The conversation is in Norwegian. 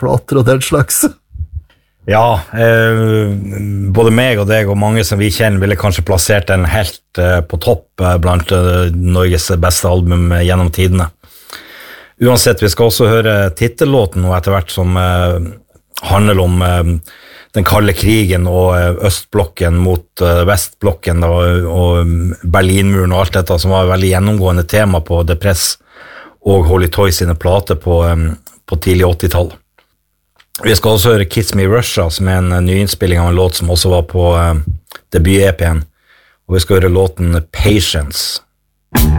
plater og den slags. Ja, både meg og deg og mange som vi kjenner ville kanskje plassert den helt på topp blant Norges beste album gjennom tidene. Uansett, vi skal også høre titellåten nå etter hvert som handler om den kalde krigen og østblokken mot vestblokken og Berlinmuren og alt dette som var veldig gjennomgående tema på The Press og Holy Toys sine plater på tidlig 80-tall. Vi skal også høre Kiss Me Russia, som en nyinnspilling av en låt som også var på debut-EP'en, og vi skal høre låten Patience.